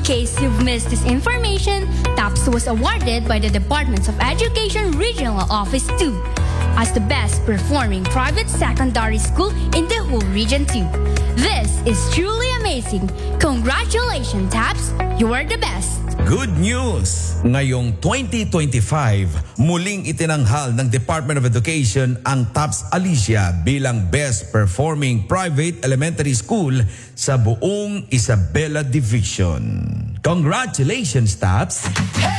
case you've missed this information, TAPS was awarded by the Department of Education Regional Office 2 as the best performing private secondary school in the whole Region 2. This is truly amazing. Congratulations, TAPS! You are the best! Good news! Ngayong 2025, muling itinanghal ng Department of Education ang TAPS Alicia bilang Best Performing Private Elementary School sa buong Isabela Division. Congratulations, TAPS!